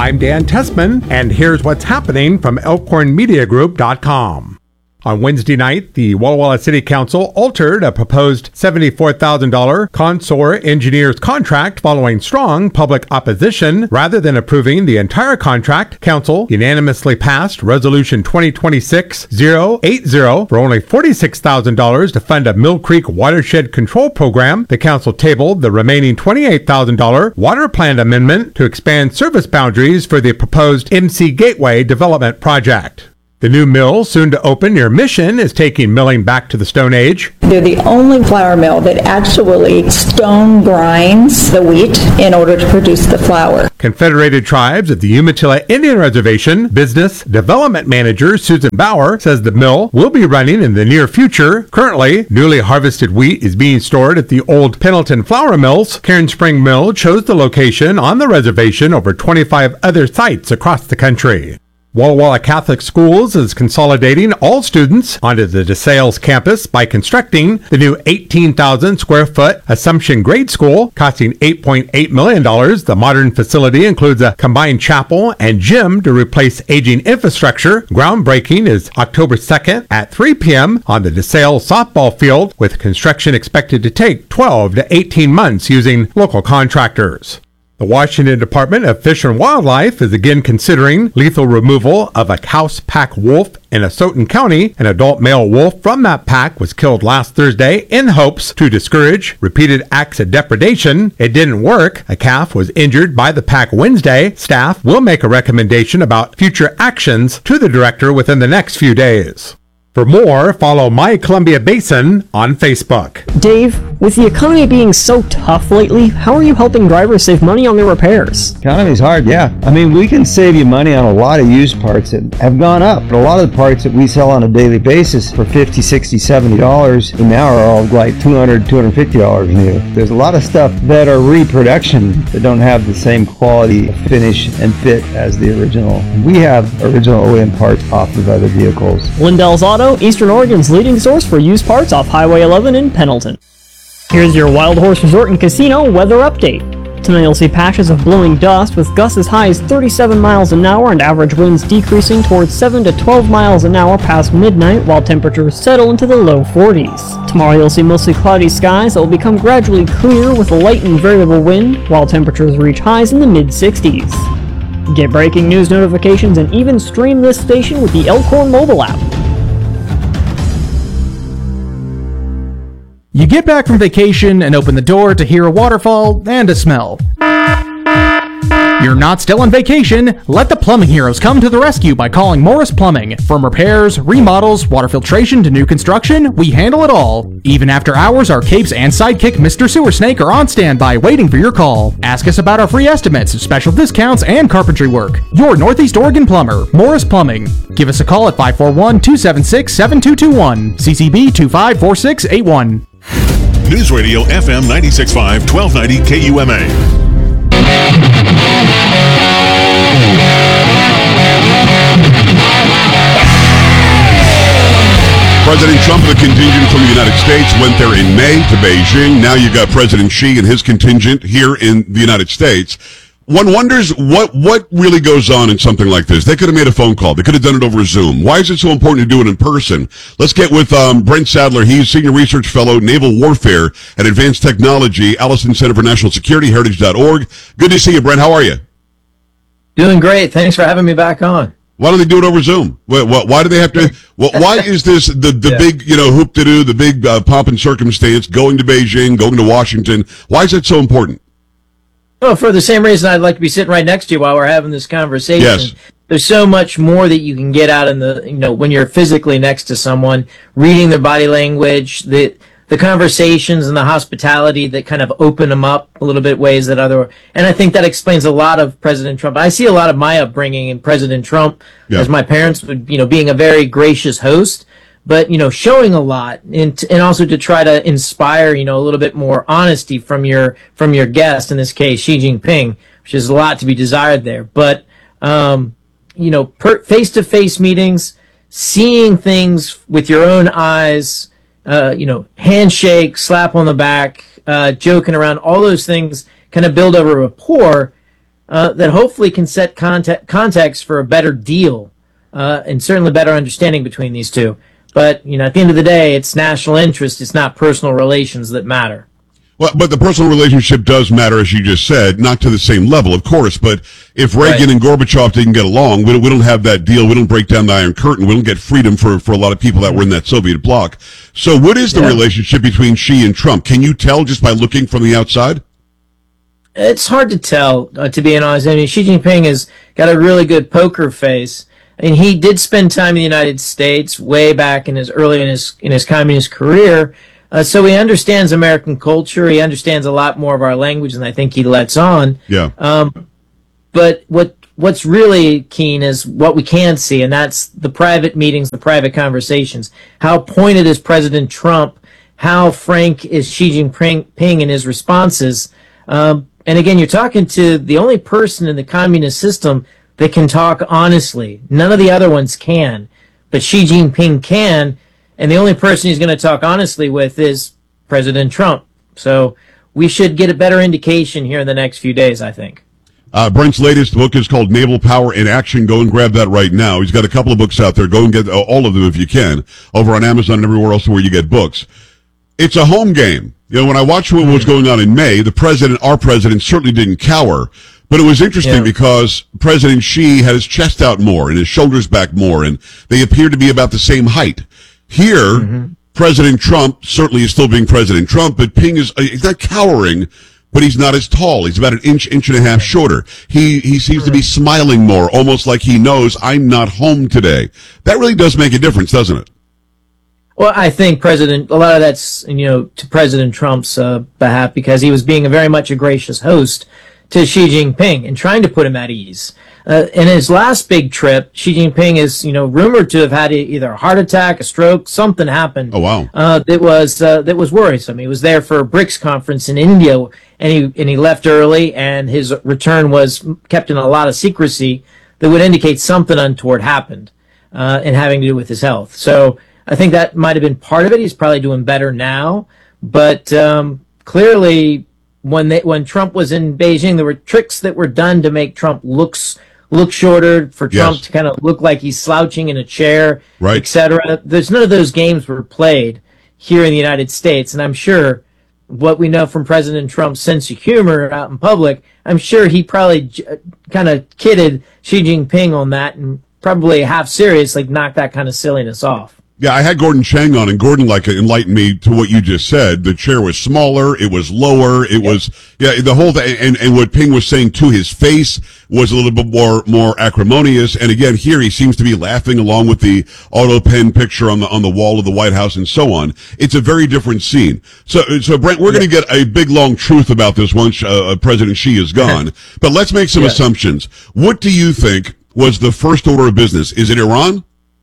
I'm Dan Tessman, and here's what's happening from ElkhornMediaGroup.com. On Wednesday night, the Walla Walla City Council altered a proposed $74,000 Consor Engineers contract following strong public opposition. Rather than approving the entire contract, Council unanimously passed Resolution 2026-080 for only $46,000 to fund a Mill Creek watershed control program. The Council tabled the remaining $28,000 water plan amendment to expand service boundaries for the proposed MC Gateway development project. The new mill, soon to open near Mission, is taking milling back to the Stone Age. They're the only flour mill that actually stone grinds the wheat in order to produce the flour. Confederated Tribes of the Umatilla Indian Reservation Business Development Manager Susan Bauer says the mill will be running in the near future. Currently, newly harvested wheat is being stored at the old Pendleton Flour Mills. Cairn Spring Mill chose the location on the reservation over 25 other sites across the country. Walla Walla Catholic Schools is consolidating all students onto the DeSales campus by constructing the new 18,000 square foot Assumption Grade School, costing $8.8 million. The modern facility includes a combined chapel and gym to replace aging infrastructure. Groundbreaking is October 2nd at 3 p.m. on the DeSales softball field, with construction expected to take 12 to 18 months using local contractors. The Washington Department of Fish and Wildlife is again considering lethal removal of a house pack wolf in Asotin County. An adult male wolf from that pack was killed last Thursday in hopes to discourage repeated acts of depredation. It didn't work. A calf was injured by the pack Wednesday. Staff will make a recommendation about future actions to the director within the next few days. For more, follow My Columbia Basin on Facebook. Dave, with the economy being so tough lately, how are you helping drivers save money on their repairs? Economy's hard, yeah. I mean, we can save you money on a lot of used parts that have gone up. But a lot of the parts that we sell on a daily basis for $50, $60, $70 now are all like $200, $250 new. There's a lot of stuff that are reproduction that don't have the same quality, finish, and fit as the original. We have original OEM parts off of other vehicles. Lindell's Auto, Eastern Oregon's leading source for used parts off Highway 11 in Pendleton. Here's your Wild Horse Resort and Casino weather update. Tonight you'll see patches of blowing dust with gusts as high as 37 miles an hour and average winds decreasing towards 7 to 12 miles an hour past midnight, while temperatures settle into the low 40s. Tomorrow you'll see mostly cloudy skies that will become gradually clear with a light and variable wind, while temperatures reach highs in the mid-60s. Get breaking news notifications and even stream this station with the Elkhorn mobile app. You get back from vacation and open the door to hear a waterfall and a smell. You're not still on vacation. Let the plumbing heroes come to the rescue by calling Morris Plumbing. From repairs, remodels, water filtration to new construction, we handle it all. Even after hours, our capes and sidekick Mr. Sewer Snake are on standby waiting for your call. Ask us about our free estimates, special discounts, and carpentry work. Your Northeast Oregon plumber, Morris Plumbing. Give us a call at 541-276-7221. CCB 254681. News Radio FM 96.5, 1290 KUMA. President Trump and the contingent from the United States went there in May to Beijing. Now you got President Xi and his contingent here in the United States. One wonders what really goes on in something like this. They could have made a phone call. They could have done it over Zoom. Why is it so important to do it in person? Let's get with Brent Sadler. He's Senior Research Fellow, Naval Warfare at Advanced Technology, Allison Center for National Security, Heritage.org. Good to see you, Brent. How are you? Doing great. Thanks for having me back on. Why don't they do it over Zoom? Why do they have to? Why is this the big, hoop-de-doo, the big pomp and circumstance, going to Beijing, going to Washington? Why is that so important? Well, for the same reason I'd like to be sitting right next to you while we're having this conversation. Yes. There's so much more that you can get out in the, when you're physically next to someone, reading their body language, the conversations and the hospitality that kind of open them up a little bit ways that and I think that explains a lot of President Trump. I see a lot of my upbringing in President Trump as my parents would, being a very gracious host, but, showing a lot and also to try to inspire, a little bit more honesty from your guest, in this case, Xi Jinping, which is a lot to be desired there. But, face-to-face meetings, seeing things with your own eyes, handshake, slap on the back, joking around, all those things kind of build up a rapport that hopefully can set context for a better deal and certainly better understanding between these two. But, at the end of the day, it's national interest. It's not personal relations that matter. Well, but the personal relationship does matter, as you just said, not to the same level, of course. But if Reagan and Gorbachev didn't get along, we don't have that deal. We don't break down the Iron Curtain. We don't get freedom for a lot of people that were in that Soviet bloc. So what is the relationship between Xi and Trump? Can you tell just by looking from the outside? It's hard to tell, to be honest. I mean, Xi Jinping has got a really good poker face. And he did spend time in the United States way back in his communist career. So he understands American culture. He understands a lot more of our language than I think he lets on. Yeah. But what's really keen is what we can see, and that's the private meetings, the private conversations. How pointed is President Trump? How frank is Xi Jinping in his responses? And again, you're talking to the only person in the communist system that can talk honestly. None of the other ones can, but Xi Jinping can. And the only person he's going to talk honestly with is President Trump. So we should get a better indication here in the next few days, I think. Brent's latest book is called Naval Power in Action. Go and grab that right now. He's got a couple of books out there. Go and get all of them if you can, over on Amazon and everywhere else where you get books. It's a home game. When I watched what was going on in May, our president certainly didn't cower. But it was interesting because President Xi had his chest out more and his shoulders back more, and they appeared to be about the same height. Here, President Trump certainly is still being President Trump, but he's not cowering, but he's not as tall. He's about an inch and a half shorter. He seems to be smiling more, almost like he knows I'm not home today. That really does make a difference, doesn't it? Well, I think a lot of that's, to President Trump's behalf, because he was being very much a gracious host to Xi Jinping and trying to put him at ease. In his last big trip, Xi Jinping is, rumored to have had either a heart attack, a stroke, something happened. Oh, wow. That was worrisome. He was there for a BRICS conference in India, and he left early, and his return was kept in a lot of secrecy that would indicate something untoward happened, and having to do with his health. So I think that might have been part of it. He's probably doing better now, but clearly, when Trump was in Beijing, there were tricks that were done to make Trump look shorter, for Trump to kind of look like he's slouching in a chair, etc. There's none of those games were played here in the United States, and I'm sure what we know from President Trump's sense of humor out in public, I'm sure he probably kind of kidded Xi Jinping on that and probably half serious, knocked that kind of silliness off. Yeah, I had Gordon Chang on, and Gordon enlightened me to what you just said. The chair was smaller, it was lower, it was the whole thing, and what Ping was saying to his face was a little bit more acrimonious. And again, here he seems to be laughing along with the auto pen picture on the wall of the White House and so on. It's a very different scene. So Brent, we're going to get a big long truth about this once President Xi is gone. But let's make some assumptions. What do you think was the first order of business? Is it Iran?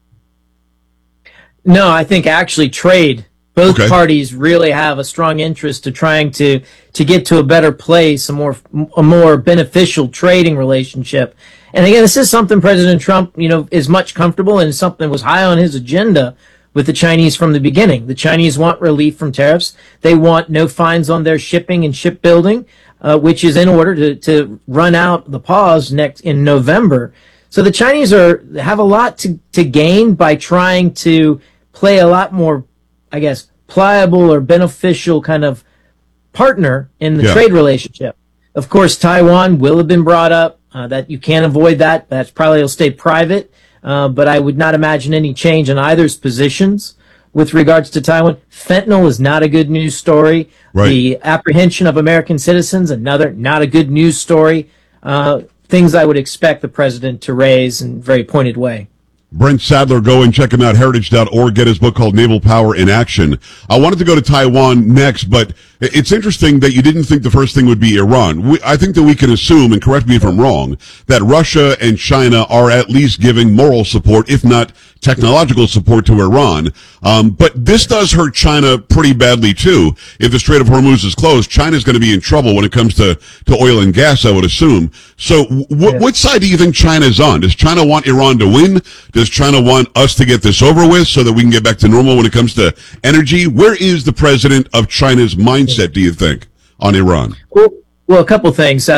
No, I think actually trade. Both parties really have a strong interest to trying to get to a better place, a more beneficial trading relationship. And again, this is something President Trump, is much comfortable, and something that was high on his agenda with the Chinese from the beginning. The Chinese want relief from tariffs. They want no fines on their shipping and shipbuilding, which is in order to run out the pause in November. So the Chinese have a lot to gain by trying to play a lot more, I guess, pliable or beneficial kind of partner in the trade relationship. Of course, Taiwan will have been brought up, that you can't avoid that. That's probably will stay private, but I would not imagine any change in either's positions with regards to Taiwan. Fentanyl is not a good news story. Right. The apprehension of American citizens, another not a good news story. Things I would expect the president to raise in a very pointed way. Brent Sadler, go and check him out, heritage.org. Get his book called Naval Power in Action. I wanted to go to Taiwan next, but it's interesting that you didn't think the first thing would be Iran. I think that we can assume, and correct me if I'm wrong, that Russia and China are at least giving moral support, if not technological support, to Iran. But this does hurt China pretty badly, too. If the Strait of Hormuz is closed, China's going to be in trouble when it comes to oil and gas, I would assume. So what side do you think China's on? Does China want Iran to win? Does China want us to get this over with so that we can get back to normal when it comes to energy? Where is the president of China's mindset, do you think, on Iran? Well, a couple things.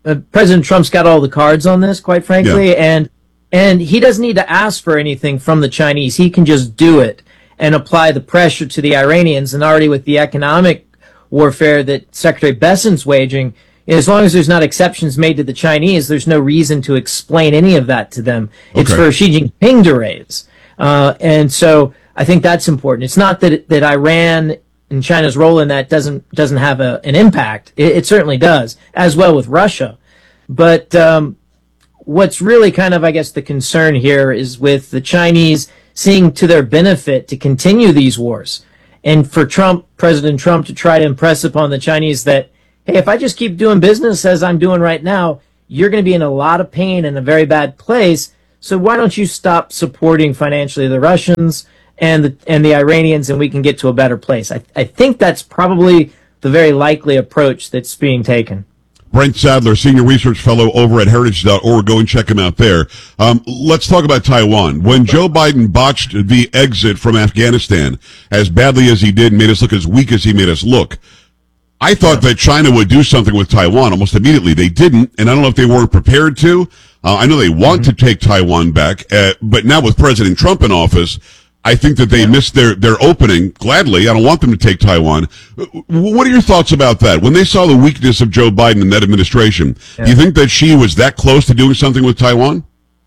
President Trump's got all the cards on this, quite frankly, and he doesn't need to ask for anything from the Chinese. He can just do it and apply the pressure to the Iranians. And already with the economic warfare that Secretary Bessent's waging, as long as there's not exceptions made to the Chinese, there's no reason to explain any of that to them. It's for Xi Jinping to raise. And so I think that's important. It's not that Iran and China's role in that doesn't have an impact. It certainly does, as well with Russia. But what's really kind of, I guess, the concern here is with the Chinese seeing to their benefit to continue these wars. And for President Trump to try to impress upon the Chinese that, hey, if I just keep doing business as I'm doing right now, you're going to be in a lot of pain and a very bad place. So why don't you stop supporting financially the Russians and the Iranians, and we can get to a better place? I think that's probably the very likely approach that's being taken. Brent Sadler, Senior Research Fellow over at Heritage.org. Go and check him out there. Let's talk about Taiwan. When Joe Biden botched the exit from Afghanistan as badly as he did, made us look as weak as he made us look, I thought that China would do something with Taiwan almost immediately. They didn't, and I don't know if they weren't prepared to. I know they want to take Taiwan back, but now with President Trump in office, I think that they missed their opening. Gladly, I don't want them to take Taiwan. What are your thoughts about that? When they saw the weakness of Joe Biden and that administration, do you think that Xi was that close to doing something with Taiwan?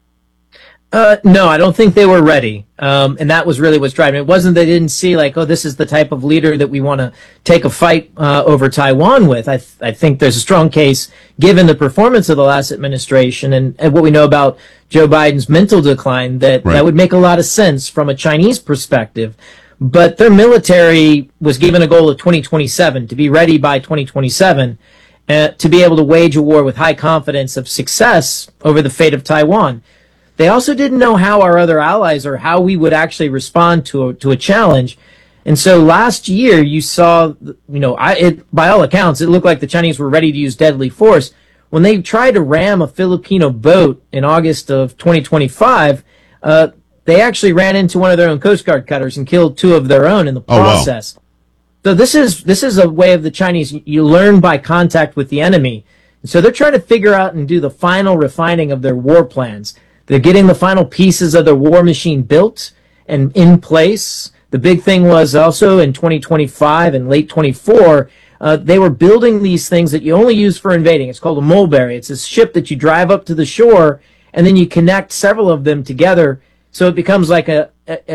No, I don't think they were ready. And that was really what's driving it. It wasn't they didn't see like, oh, this is the type of leader that we want to take a fight over Taiwan with. I think there's a strong case, given the performance of the last administration and what we know about Joe Biden's mental decline, that would make a lot of sense from a Chinese perspective. But their military was given a goal of 2027, to be ready by 2027, to be able to wage a war with high confidence of success over the fate of Taiwan. They also didn't know how our other allies or how we would actually respond to a challenge. And so last year you saw, by all accounts, it looked like the Chinese were ready to use deadly force. When they tried to ram a Filipino boat in August of 2025, they actually ran into one of their own Coast Guard cutters and killed two of their own in the process. Oh, wow. So this is a way of the Chinese. You learn by contact with the enemy. And so they're trying to figure out and do the final refining of their war plans. They're getting the final pieces of their war machine built and in place. The big thing was also in 2025 and late 24, they were building these things that you only use for invading. It's called a mulberry. It's a ship that you drive up to the shore, and then you connect several of them together, so it becomes like a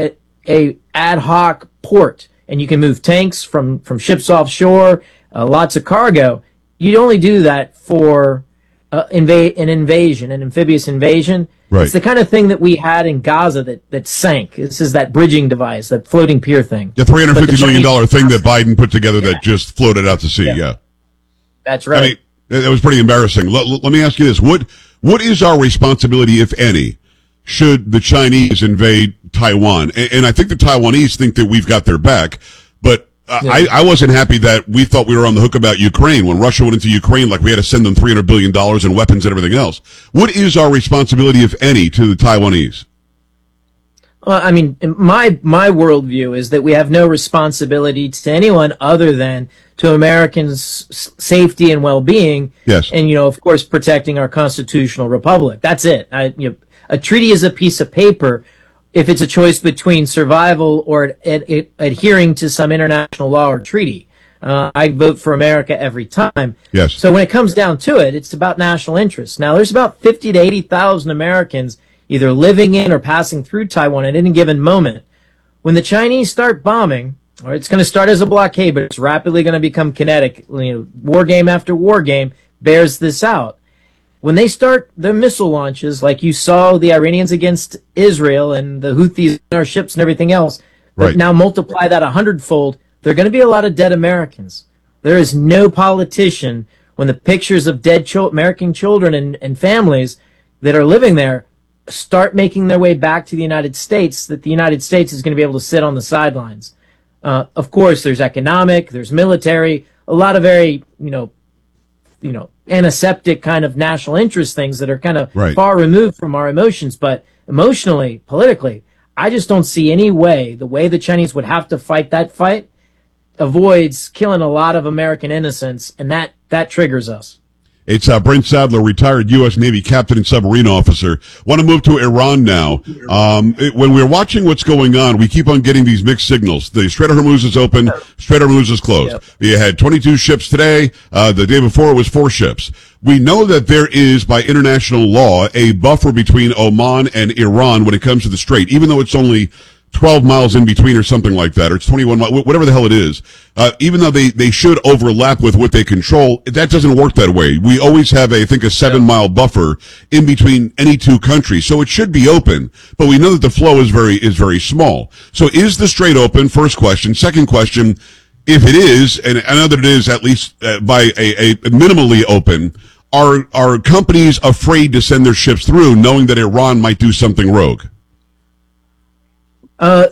ad hoc port, and you can move tanks from ships offshore, lots of cargo. You'd only do that for an amphibious invasion. Right. It's the kind of thing that we had in Gaza that sank. This is that bridging device, that floating pier thing. The $350 million thing that Biden put together that just floated out to sea, That's right. I mean, that was pretty embarrassing. Let me ask you this. What is our responsibility, if any, should the Chinese invade Taiwan? And I think the Taiwanese think that we've got their back, but I wasn't happy that we thought we were on the hook about Ukraine when Russia went into Ukraine, like we had to send them $300 billion in weapons and everything else. What is our responsibility, if any, to the Taiwanese? Well, I mean, my worldview is that we have no responsibility to anyone other than to Americans' safety and well-being. Yes. And, of course, protecting our constitutional republic. That's it. A treaty is a piece of paper. If it's a choice between survival or adhering to some international law or treaty. I vote for America every time. Yes. So when it comes down to it, it's about national interest. Now, there's about 50 to 80,000 Americans either living in or passing through Taiwan at any given moment. When the Chinese start bombing, or it's going to start as a blockade, but it's rapidly going to become kinetic, war game after war game bears this out. When they start their missile launches, like you saw the Iranians against Israel and the Houthis in our ships and everything else, but now multiply that 100-fold, there are going to be a lot of dead Americans. There is no politician, when the pictures of dead American children and families that are living there start making their way back to the United States, that the United States is going to be able to sit on the sidelines. Of course, there's economic, there's military, a lot of very, antiseptic kind of national interest things that are kind of far removed from our emotions. But emotionally, politically, I just don't see any way, the way the Chinese would have to fight that fight avoids killing a lot of American innocents, and that triggers us. It's Brent Sadler, retired U.S. Navy captain and submarine officer. Want to move to Iran now. When we're watching what's going on, we keep on getting these mixed signals. The Strait of Hormuz is open, Strait of Hormuz is closed. Yep. We had 22 ships today. The day before it was 4 ships. We know that there is, by international law, a buffer between Oman and Iran when it comes to the strait, even though it's only 12 miles in between or something like that, or it's 21 miles, whatever the hell it is. Even though they should overlap with what they control, that doesn't work that way. We always have, I think, a 7-mile buffer in between any two countries. So it should be open, but we know that the flow is very small. So is the strait open? First question. Second question, if it is, and I know that it is at least by a minimally open, are companies afraid to send their ships through knowing that Iran might do something rogue?